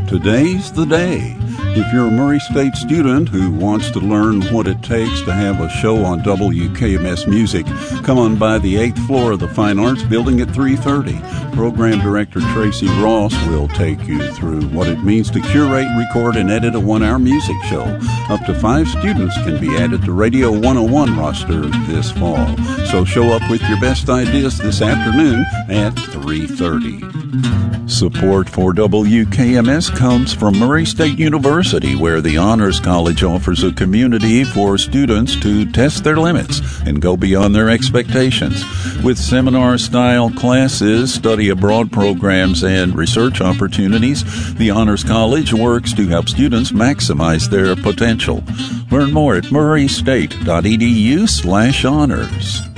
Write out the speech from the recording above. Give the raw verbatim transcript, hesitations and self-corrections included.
Today's the day. If you're a Murray State student who wants to learn what it takes to have a show on W K M S Music, come on by the eighth floor of the Fine Arts Building at three thirty. Program Director Tracy Ross will take you through what it means to curate, record, and edit a one-hour music show. Up to five students can be added to Radio one oh one roster this fall. So show up with your best ideas this afternoon at three thirty. Support for W K M S comes from Murray State University, where the Honors College offers a community for students to test their limits and go beyond their expectations. With seminar-style classes, study abroad programs, and research opportunities, the Honors College works to help students maximize their potential. Learn more at murraystate.edu slash honors.